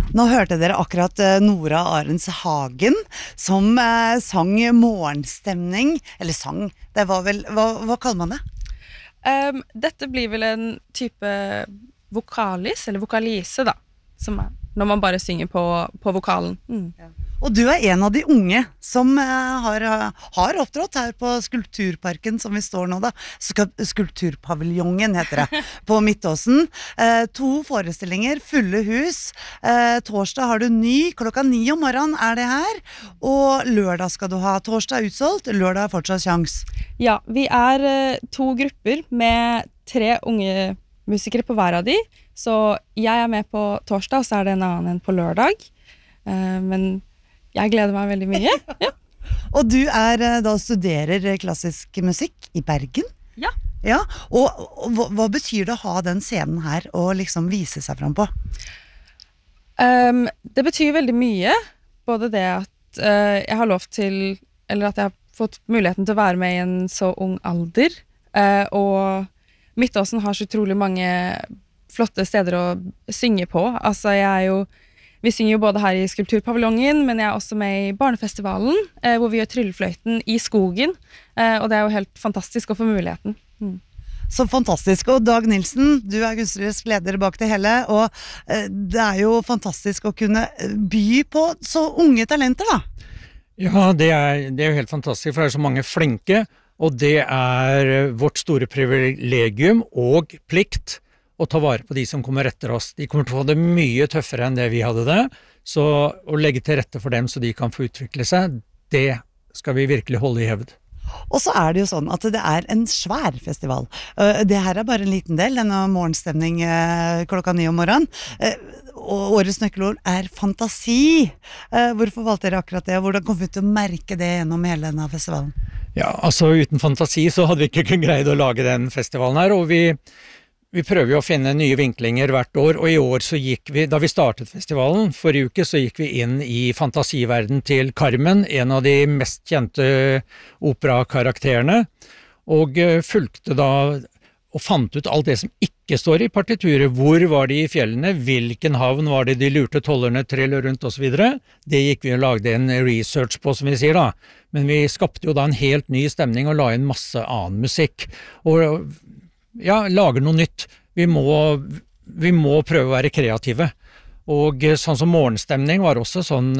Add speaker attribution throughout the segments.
Speaker 1: Nå hørte dere akkurat Nora Arens Hagen som sang morgenstemning, eller sang, det var vel, hva kaller man det?
Speaker 2: Dette blir vel en type vokalis, eller vokalise da, som når man bare synger på vokalen.
Speaker 1: Ja. Og du en av de unge som har opptrådt her på Skulpturparken som vi står nå da. Skulpturpaviljongen heter det, på Midtåsen. 2 forestillinger, fulle hus. Torsdag har du ny, 9:00 om morgenen det her. Og lørdag skal du ha. Torsdag utsolgt, lørdag fortsatt sjans.
Speaker 2: Ja, vi 2 grupper med 3 unge musikere på hver av de. Så jeg med på torsdag, og så det en annen på lørdag. Men jeg gleder meg veldig mye. Ja.
Speaker 1: Og du da studerer klassisk musikk i Bergen?
Speaker 2: Ja.
Speaker 1: Ja. Og hva betyr det å ha den scenen her og liksom vise seg frem på?
Speaker 2: Det betyr veldig mye. Både det at jeg har lov til, eller at jeg har fått muligheten til å være med i en så ung alder. Og Midtåsen har så utrolig mange flotte steder å synge på. Altså vi synger jo både her i Skulpturpaviljongen, men jeg også med i Barnefestivalen, hvor vi gjør tryllefløyten i skogen, og det jo helt fantastisk å få muligheten.
Speaker 1: Så fantastisk, og Dag Nilsen, du kunstnerisk leder bak det hele, og det jo fantastisk å kunne by på så unge talenter da.
Speaker 3: Ja, det jo helt fantastisk, for det så mange flinke, og det vårt store privilegium og plikt å ta vare på de som kommer etter oss. De kommer til å få det mye tøffere enn det vi hadde det, så å legge til rette for dem så de kan få utvikle seg, det skal vi virkelig holde i hevd.
Speaker 1: Og så det jo sånn at det en svær festival. Det her bare en liten del, denne morgenstemning 9:00 om morgenen. Og årets nøkkelord fantasi. Hvorfor valgte dere akkurat det? Hvordan kom vi til å merke det gjennom hele denne festivalen?
Speaker 3: Ja, altså uten fantasi så hadde vi ikke greid å lage den festivalen her, og vi prøver jo å finne nye vinklinger hvert år, og i år så da vi startet festivalen, forrige uke, så gikk vi inn i fantasiverden til Carmen, en av de mest kjente operakarakterene, og fulgte da og fant ut alt det som ikke står i partituret. Hvor var de i fjellene? Hvilken havn var det de lurte tollerne trill rundt og så videre? Det gikk vi og lagde en research på, som vi sier da. Men vi skapte jo da en helt ny stemning og la inn masse annen musikk. Og ja, lager noe nytt. Vi må prøve å være kreative. Og sånn som morgenstemning var også sånn,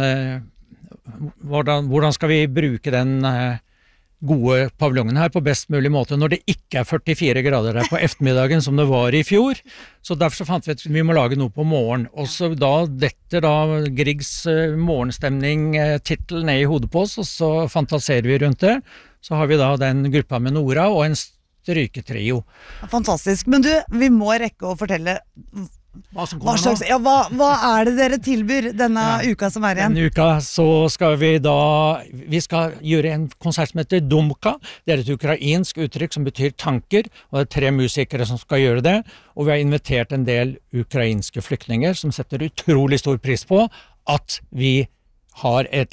Speaker 3: hvordan skal vi bruke den gode paviljongen her på best mulig måte når det ikke 44 grader der på eftermiddagen som det var i fjor. Så derfor så fant vi at vi må lage noe på morgen. Og så detter Griegs morgenstemning titel ned i hodet på oss, og så fantaserer vi rundt det. Så har vi da den gruppa med Nora og en stryketrio.
Speaker 1: Fantastisk, men du, vi må rekke å fortelle hva det dere tilbyr denne uka som igjen?
Speaker 3: Denne uka så skal vi skal gjøre en konsert som heter Dumka. Det et ukrainsk uttrykk som betyr tanker, og det 3 musikere som skal gjøre det, og vi har invitert en del ukrainske flyktninger som setter utrolig stor pris på at vi har et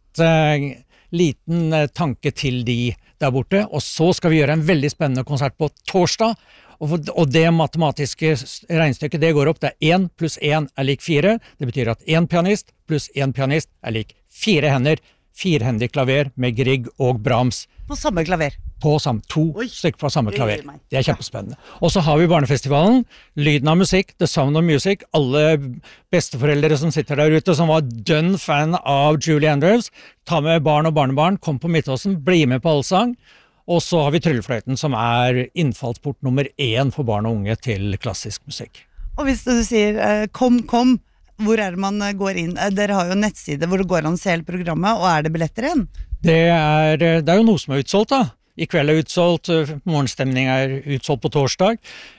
Speaker 3: liten tanke til de der borte, og så skal vi gjøre en veldig spennende konsert på torsdag, og det matematiske regnestykket det går opp, det 1 pluss 1 lik 4, det betyr at 1 pianist pluss 1 pianist lik 4 hender, 4-hendig klaver med Grieg og Brahms.
Speaker 1: På samme klaver?
Speaker 3: På 2 stykker på samme klaver. Det kjempespennende. Og så har vi Barnefestivalen, Lyden av musikk, The Sound of Music, alle besteforeldre som sitter der ute, som var dønn fan av Julie Andrews, ta med barn og barnebarn, kom på Midtåsen, bli med på allsang, og så har vi tryllefløyten som innfallsport nummer 1 for barn og unge til klassisk musikk.
Speaker 1: Og hvis du sier kom, hvor det man går inn? Dere har jo en nettside hvor det går an å se hele programmet, og det billetter igjen? Det
Speaker 3: jo noe som utsolgt da. I kveld utsolgt, morgenstemning utsolgt på torsdag.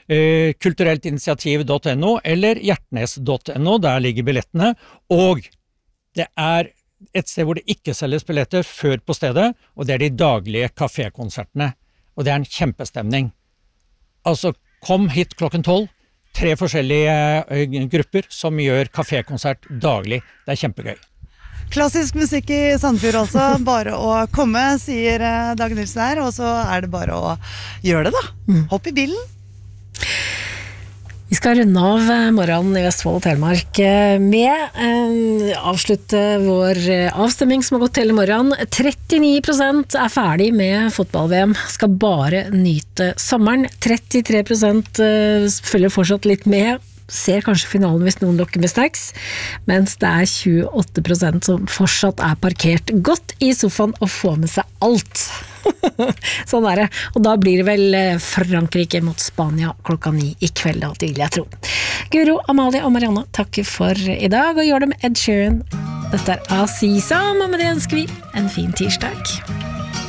Speaker 3: Kultureltinitiativ.no eller hjertnes.no, der ligger billettene. Og det et sted hvor det ikke selges billetter før på stedet, og det de daglige kafékonsertene. Og det en kjempestemning. Altså, kom hit 12:00, 3 forskjellige grupper som gjør kafékonsert daglig. Det kjempegøy.
Speaker 1: Klassisk musikk i Sandefjord altså, bare å komme, sier Dag Nilsen her, og så det bare å gjøre det da. Hopp i bilen.
Speaker 4: Vi skal runde av morgenen i Vestfold og Telemark med avslutte vår avstemming som har gått hele morgenen. 39% ferdig med fotball-VM, skal bare nyte sommeren. 33% følger fortsatt litt med, ser kanskje finalen hvis noen lokker med snacks, mens det 28% som fortsatt parkert godt i sofaen og får med seg alt. Sånn det. Og da blir det vel Frankrike mot Spania 9:00 i kveld, da, vil jeg tro. Guro, Amalie og Marianne takker for i dag, og gjør det med Ed Sheeran. Dette Aziza, og med det ønsker vi en fin tirsdag.